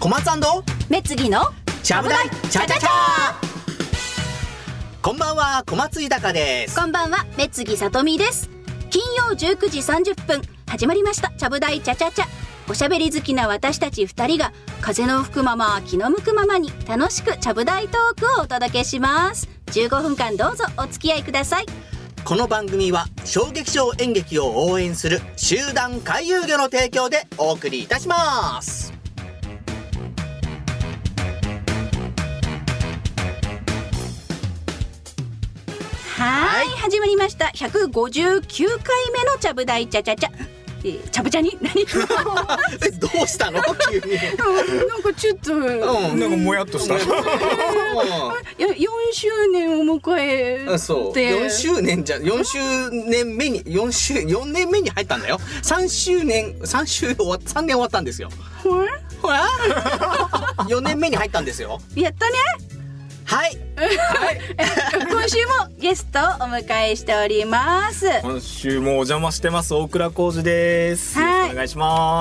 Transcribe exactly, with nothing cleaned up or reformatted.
小松& めつぎのちゃぶ台チャチャチャ。こんばんは、小松豊です。 こんばんは、めつぎさとみです。金曜じゅうくじさんじゅっぷん始まりましたちゃぶ台チャチャチャ。おしゃべり好きな私たちふたりが風の吹くまま気の向くままに楽しくちゃぶ台トークをお届けします。じゅうごふんかんどうぞお付き合いください。 この番組は小劇場演劇を応援する集団回遊魚の提供でお送りいたします。 はい、始まりましたひゃくごじゅうきゅうかいめのちゃぶ台チャチャチャ、えー、ちゃぶちゃに何えどうしたの急になんかちょっと、 うん、なんかもやっとしたよんしゅうねんを迎えて、 そうよんしゅうねんじゃよんしゅうねんめによん週よんねんめに入ったんだよ。さんしゅうねんさん週終わさんねん終わったんですよ。 ほらほらよねんめに入ったんですよ。 やったね。 はい、はい、 今週もゲストをお迎えしております。 今週もお邪魔してます大倉浩二です。 はい、 お願いします。